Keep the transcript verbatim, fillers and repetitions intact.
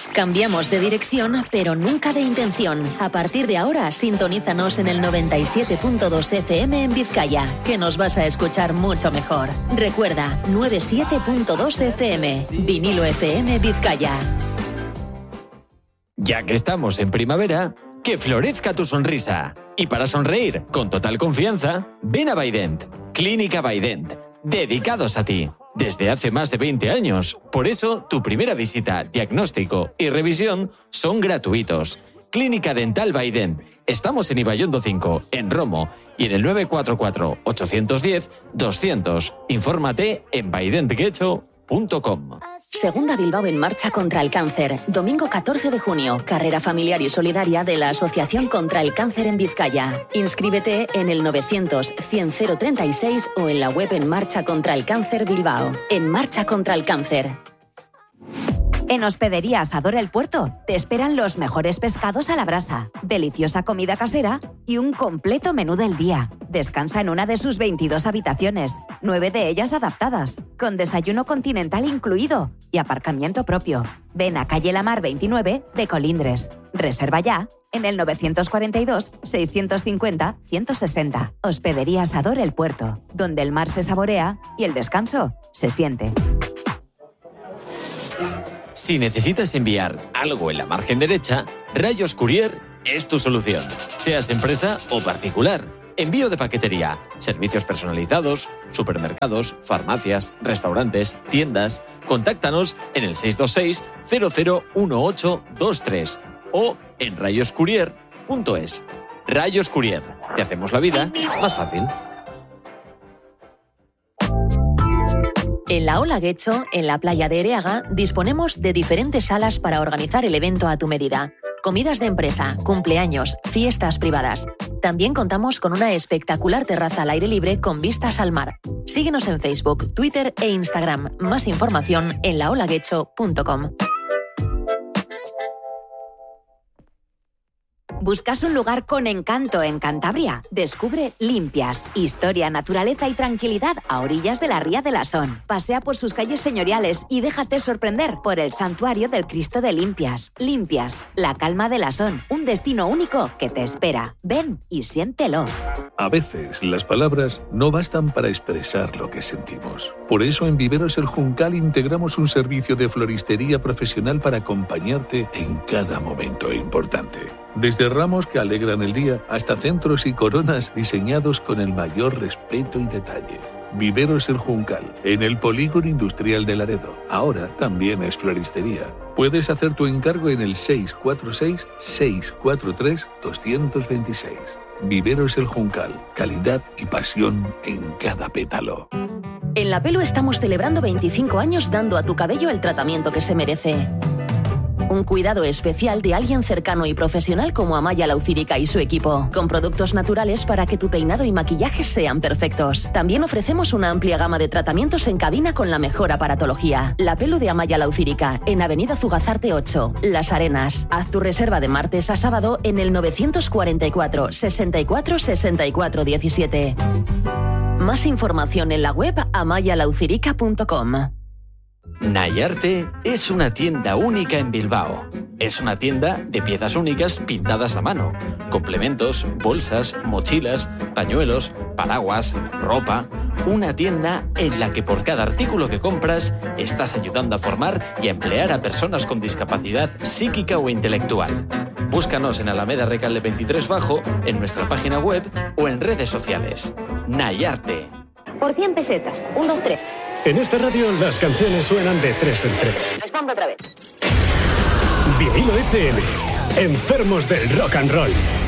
Cambiamos de dirección, pero nunca de intención. A partir de ahora, sintonízanos en el noventa y siete punto dos F M en Vizcaya, que nos vas a escuchar mucho mejor. Recuerda, noventa y siete punto dos F M, Vinilo F M Vizcaya. Ya que estamos en primavera, que florezca tu sonrisa. Y para sonreír con total confianza, ven a Baident. Clínica Baident, dedicados a ti. Desde hace más de veinte años. Por eso, tu primera visita, diagnóstico y revisión son gratuitos. Clínica Dental Baident. Estamos en Ibaiondo cinco, en Romo, y en el nueve cuatro cuatro, ocho uno cero, doscientos. Infórmate en baident guecho punto com. Segunda Bilbao en marcha contra el cáncer. Domingo catorce de junio, carrera familiar y solidaria de la Asociación contra el Cáncer en Vizcaya. Inscríbete en el novecientos, cien, cero treinta y seis o en la web en Marcha contra el Cáncer Bilbao. En Marcha contra el Cáncer. En Hospedería Asador El Puerto te esperan los mejores pescados a la brasa, deliciosa comida casera y un completo menú del día. Descansa en una de sus veintidós habitaciones, nueve de ellas adaptadas, con desayuno continental incluido y aparcamiento propio. Ven a calle La Mar veintinueve de Colindres. Reserva ya en el novecientos cuarenta y dos, seiscientos cincuenta, ciento sesenta. Hospedería Asador El Puerto, donde el mar se saborea y el descanso se siente. Si necesitas enviar algo en la margen derecha, Rayos Courier es tu solución. Seas empresa o particular. Envío de paquetería, servicios personalizados, supermercados, farmacias, restaurantes, tiendas. Contáctanos en el seis dos seis, cero cero uno ocho dos tres o en rayos courier punto es. Rayos Courier. Te hacemos la vida más fácil. En la Ola Guecho, en la playa de Ereaga, disponemos de diferentes salas para organizar el evento a tu medida. Comidas de empresa, cumpleaños, fiestas privadas. También contamos con una espectacular terraza al aire libre con vistas al mar. Síguenos en Facebook, Twitter e Instagram. Más información en la ola guecho punto com. ¿Buscas un lugar con encanto en Cantabria? Descubre Limpias, historia, naturaleza y tranquilidad a orillas de la Ría de la Son. Pasea por sus calles señoriales y déjate sorprender por el santuario del Cristo de Limpias. Limpias, la calma de la Son, un destino único que te espera. Ven y siéntelo. A veces las palabras no bastan para expresar lo que sentimos. Por eso en Viveros El Juncal integramos un servicio de floristería profesional para acompañarte en cada momento importante. Desde ramos que alegran el día hasta centros y coronas diseñados con el mayor respeto y detalle. Viveros El Juncal, en el Polígono Industrial de Laredo. Ahora también es floristería. Puedes hacer tu encargo en el seis cuatro seis, seis cuatro tres, dos dos seis. Viveros El Juncal, calidad y pasión en cada pétalo. En La Pelu estamos celebrando veinticinco años dando a tu cabello el tratamiento que se merece. Un cuidado especial de alguien cercano y profesional como Amaya Laucírica y su equipo, con productos naturales para que tu peinado y maquillaje sean perfectos. También ofrecemos una amplia gama de tratamientos en cabina con la mejor aparatología. La Pelu de Amaya Laucírica, en Avenida Zugazarte ocho, Las Arenas. Haz tu reserva de martes a sábado en el novecientos cuarenta y cuatro, sesenta y cuatro, sesenta y cuatro diecisiete. Más información en la web amaya laucírica punto com. Nayarte es una tienda única en Bilbao. Es una tienda de piezas únicas pintadas a mano. Complementos, bolsas, mochilas, pañuelos, paraguas, ropa. Una tienda en la que por cada artículo que compras estás ayudando a formar y a emplear a personas con discapacidad psíquica o intelectual. Búscanos en Alameda Recalde veintitrés Bajo, en nuestra página web o en redes sociales. Nayarte. Por cien pesetas. Un, dos, tres. En esta radio las canciones suenan de tres en tres. Respondo otra vez. Vinilo F M. Enfermos del rock and roll.